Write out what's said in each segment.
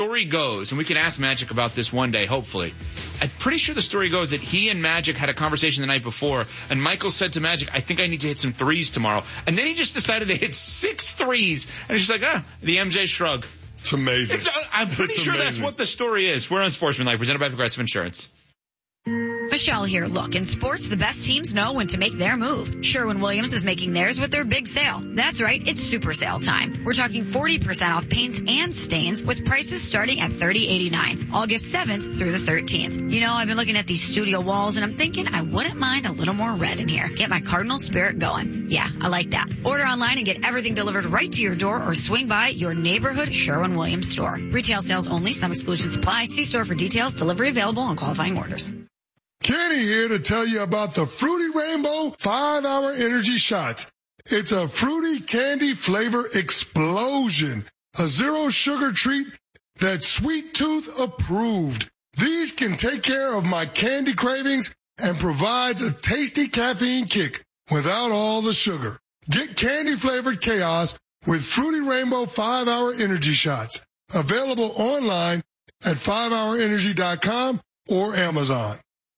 story goes, and we can ask Magic about this one day, hopefully. I'm pretty sure the story goes that he and Magic had a conversation the night before, and Michael said to Magic, I think I need to hit some threes tomorrow. And then he just decided to hit 6 threes, and he's just like, the MJ shrug. It's amazing. I'm pretty sure that's what the story is. We're on Sportsmanlike, presented by Progressive Insurance. Michelle here. Look, in sports, the best teams know when to make their move. Sherwin-Williams is making theirs with their big sale. That's right, it's super sale time. We're talking 40% off paints and stains with prices starting at $30.89. August 7th through the 13th. You know, I've been looking at these studio walls and I'm thinking I wouldn't mind a little more red in here. Get my Cardinal spirit going. Yeah, I like that. Order online and get everything delivered right to your door or swing by your neighborhood Sherwin-Williams store. Retail sales only. Some exclusions apply. See store for details. Delivery available on qualifying orders. Kenny here to tell you about the Fruity Rainbow 5-Hour Energy Shots. It's a fruity candy flavor explosion. A zero sugar treat that's Sweet Tooth approved. These can take care of my candy cravings and provides a tasty caffeine kick without all the sugar. Get candy flavored chaos with Fruity Rainbow 5-Hour Energy Shots. Available online at 5hourenergy.com or Amazon.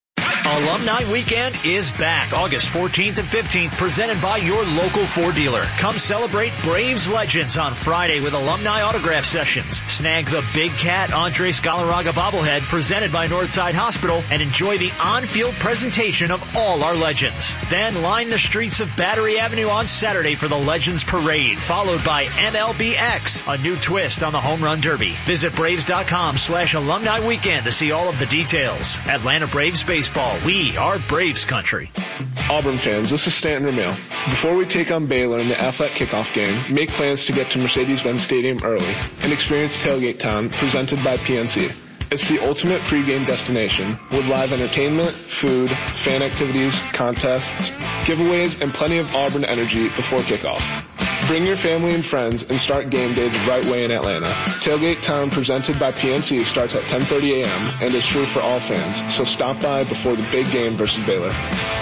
Alumni Weekend is back August 14th and 15th, presented by your local Ford dealer. Come celebrate Braves legends on Friday with alumni autograph sessions. Snag the Big Cat Andres Galarraga bobblehead presented by Northside Hospital and enjoy the on-field presentation of all our legends. Then line the streets of Battery Avenue on Saturday for the Legends Parade, followed by MLBX, a new twist on the Home Run Derby. Visit Braves.com/alumni weekend to see all of the details. Atlanta Braves baseball. We are Braves country. Auburn fans, this is Stanton Ramil. Before we take on Baylor in the Athletic Kickoff game, make plans to get to Mercedes-Benz Stadium early and experience Tailgate Town presented by PNC. It's the ultimate pregame destination with live entertainment, food, fan activities, contests, giveaways, and plenty of Auburn energy before kickoff. Bring your family and friends and start game day the right way in Atlanta. Tailgate Town presented by PNC starts at 10:30 a.m. and is free for all fans, so stop by before the big game versus Baylor.